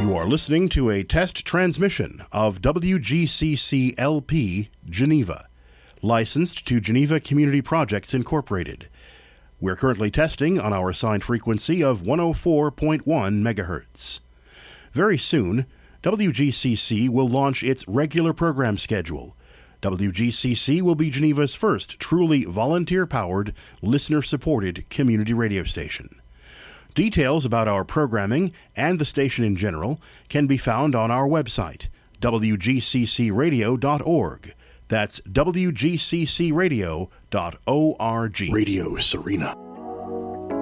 You are listening to a test transmission of WGCC LP Geneva, licensed to Geneva Community Projects Incorporated. We're currently testing on our assigned frequency of 104.1 megahertz. Very soon, WGCC will launch its regular program schedule. WGCC will be Geneva's first truly volunteer-powered, listener-supported community radio station. Details about our programming and the station in general can be found on our website, wgccradio.org. That's wgccradio.org. Radio Serena.